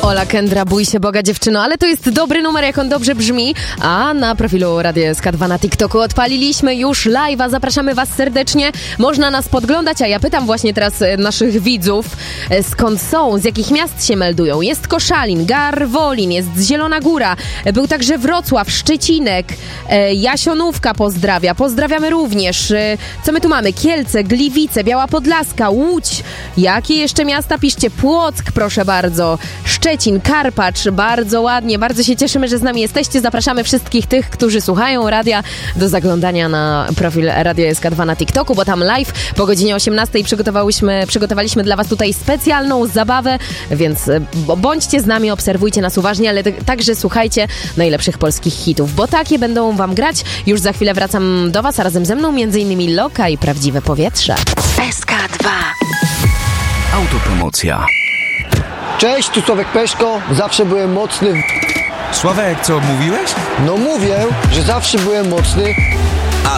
Ola Kendra, bój się Boga dziewczyno, ale to jest dobry numer, jak on dobrze brzmi. A na profilu Radio SK2 na TikToku odpaliliśmy już live'a, zapraszamy was serdecznie, można nas podglądać, a ja pytam właśnie teraz naszych widzów, skąd są, z jakich miast się meldują. Jest Koszalin, Garwolin, jest Zielona Góra, był także Wrocław, Szczecinek, Jasionówka pozdrawiamy również. Co my tu mamy? Kielce, Gliwice, Biała Podlaska, Łódź, jakie jeszcze miasta? Piszcie. Płock, proszę bardzo, Szczecin, Karpacz, bardzo ładnie, bardzo się cieszymy, że z nami jesteście. Zapraszamy wszystkich tych, którzy słuchają radia, do zaglądania na profil Radio SK2 na TikToku, bo tam live po godzinie 18 przygotowaliśmy dla was tutaj specjalną zabawę, więc bądźcie z nami, obserwujcie nas uważnie, ale także słuchajcie najlepszych polskich hitów, bo takie będą wam grać. Już za chwilę wracam do was, a razem ze mną m.in. Loka i Prawdziwe Powietrze. SK2 Autopromocja. Cześć, tu Sławek Peszko, zawsze byłem mocny. Sławek, co mówiłeś? No mówię, że zawsze byłem mocny